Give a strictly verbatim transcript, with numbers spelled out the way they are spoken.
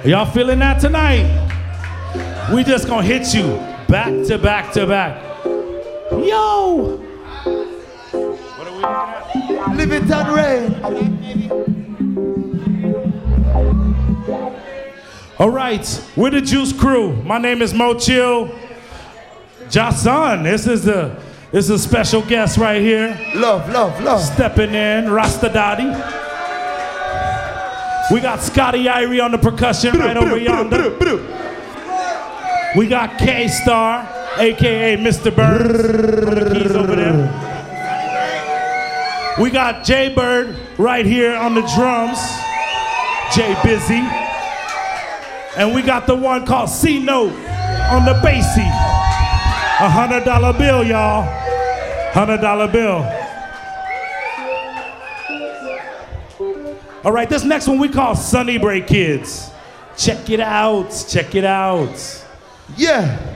Y'all feeling that tonight? We just gonna hit you back to back to back. Yo! What are we looking at? Live it and rain. All right, we're the Juice Crew. My name is Mo Chill. Jason, this is the this is a special guest right here. Love, love, love. Stepping in, Rasta Daddy. We got Scotty Irie on the percussion right over yonder. We got K-Star, A K A Mister Burns, on the keys over there. We got Jay Bird right here on the drums. Jay Busy. And we got the one called C-Note on the bassy. A hundred dollar bill, y'all. Hundred dollar bill. All right, this next one we call Sunny Break Kids. Check it out, check it out. Yeah.